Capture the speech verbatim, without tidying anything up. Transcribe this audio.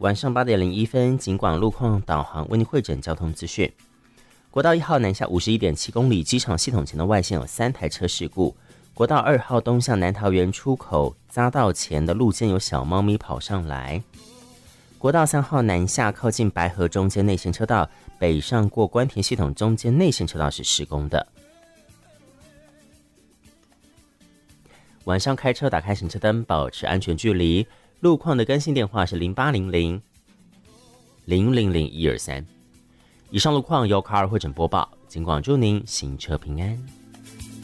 晚上八点零一分，警广路况导航为您汇整交通资讯。国道一号南下五十一点七公里，机场系统前的外线有三台车事故。国道二号东向南桃园出口匝道前的路肩有小猫咪跑上来。国道三号南下靠近白河中间内线车道，北上过关田系统中间内线车道是施工的。晚上开车打开行车灯，保持安全距离。路况的更新电话是零八零零零零零一二三。以上路况由卡尔汇整播报，警广祝您行车平安。